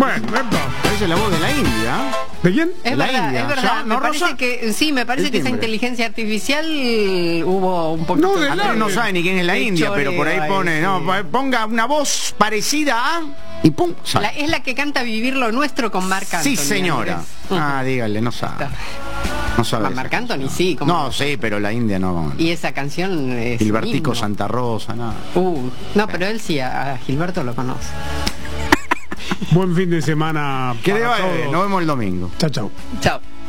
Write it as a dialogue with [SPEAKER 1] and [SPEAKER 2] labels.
[SPEAKER 1] Bueno,
[SPEAKER 2] Esa es la voz de la India.
[SPEAKER 1] ¿de quién?
[SPEAKER 3] Es
[SPEAKER 2] La
[SPEAKER 3] verdad,
[SPEAKER 2] India.
[SPEAKER 3] es verdad.
[SPEAKER 2] ¿Ya? ¿No,
[SPEAKER 3] Me parece
[SPEAKER 2] Rosa?
[SPEAKER 3] que sí, me parece
[SPEAKER 2] El
[SPEAKER 3] que esa
[SPEAKER 2] timbre.
[SPEAKER 3] inteligencia artificial hubo un poquito.
[SPEAKER 1] No, de
[SPEAKER 2] A
[SPEAKER 1] la-
[SPEAKER 2] ver, no sabe ni quién es la
[SPEAKER 3] de
[SPEAKER 2] India, pero por ahí
[SPEAKER 3] choreo
[SPEAKER 2] pone,
[SPEAKER 3] ahí,
[SPEAKER 2] no,
[SPEAKER 3] sí.
[SPEAKER 2] ponga una voz parecida a y pum, sale.
[SPEAKER 3] Es la que canta Vivir lo Nuestro con Marc Anthony.
[SPEAKER 2] Sí, señora.
[SPEAKER 3] Andrés.
[SPEAKER 2] Ah, dígale, no sabe. No sabe. esa
[SPEAKER 3] Marc
[SPEAKER 2] canción.
[SPEAKER 3] Anthony sí, como-
[SPEAKER 2] No, sí, pero la India no.
[SPEAKER 3] Y esa canción es
[SPEAKER 2] Gilbertico
[SPEAKER 3] himno.
[SPEAKER 2] Santa Rosa, nada.
[SPEAKER 3] No, pero él sí, a Gilberto lo conoce.
[SPEAKER 1] Buen fin de semana.
[SPEAKER 2] Que le
[SPEAKER 1] para
[SPEAKER 2] vaya bien,
[SPEAKER 1] todos.
[SPEAKER 2] nos vemos el domingo.
[SPEAKER 1] Chao, chao.
[SPEAKER 3] Chao.